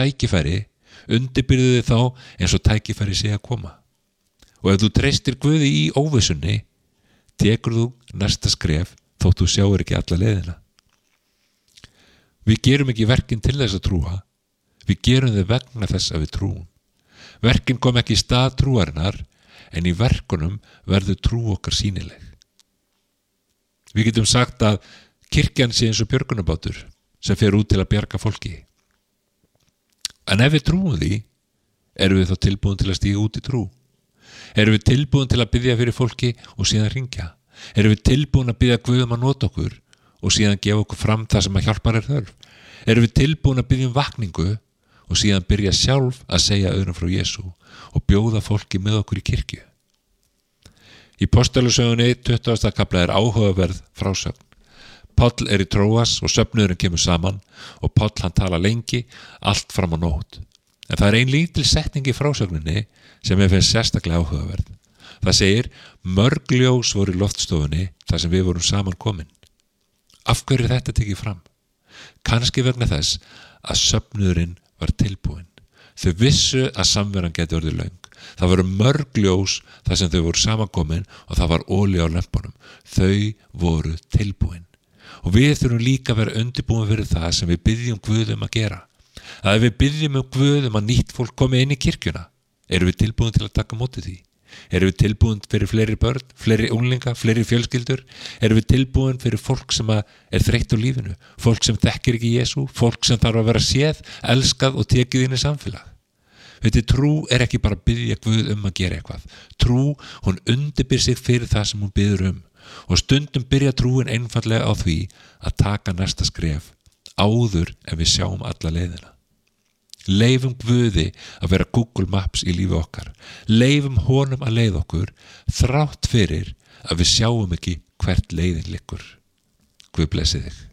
tækifæri, undirbyrðu þig þá eins og tækifæri sé að koma. Og ef þú treystir Guði í óvissunni, tekur þú næsta skref þótt þú sjáir ekki alla leiðina. Við gerum ekki verkin til þess að trúa, við gerum þau vegna þess að við trúum. Verkin kom ekki í stað trúarinnar, en í verkunum verður trú okkar sýnileg. Við getum sagt að kirkjan sé eins og björgunarbátur sem fer út til að bjarga fólki. En ef við trúum því, erum við þá tilbúin til að stíga út í trú? Erum við tilbúin til að biðja fyrir fólki og síðan hringja? Erum við tilbúin að biðja Guð að nota okkur og síðan gefa okkur fram það sem að hjálpar þörf? Erum við tilbúin að biðja vakningu og síðan byrja sjálf að segja öðrum frá Jesú og bjóða fólki með okkur í kirkju? Í Postulasögunni 20. kafla áhugaverð frásögn. Páll í Tróas og söfnuðurinn kemur saman og Páll hann tala lengi, allt fram á nótt. En það ein lítil setning í frásögninni sem finnst sérstaklega áhugaverð. Það segir, mörg ljós voru í loftstofunni þar sem við vorum saman komin. Af hverju er þetta tekið fram? Kannski vegna þess að söfnuðurinn var tilbúinn. Þau vissu að samveran geti orðið löng. Það voru mörg ljós þar sem þau voru samankomin og það var olía á lömpunum. Þau voru tilbúin. Og við þurfum líka að vera undirbúin fyrir það sem við biðjum Guð að gera. Að ef við biðjum Guð að nýtt fólk komi inn í kirkjuna, erum við tilbúin til að taka móti því? Erum við tilbúin fyrir fleiri börn, fleiri unglinga, fleiri fjölskyldur? Erum við tilbúin fyrir fólk sem er þreytt á lífinu? Fólk sem þekkir ekki Jesú? Fólk sem þarf að vera séð, elskað og tekið inn í samfélag? Trú er ekki bara að biðja Guð að gera eitthvað. Trú, hún undirbýr sig fyrir það sem hún biður og stundum byrja trúin einfallega á því að taka næsta skref áður en við sjáum alla leiðina. Leifum Guði að vera Google Maps í lífi okkar. Leifum honum að leiða okkur þrátt fyrir að við sjáum ekki hvert leiðin liggur. Guð blessi þig.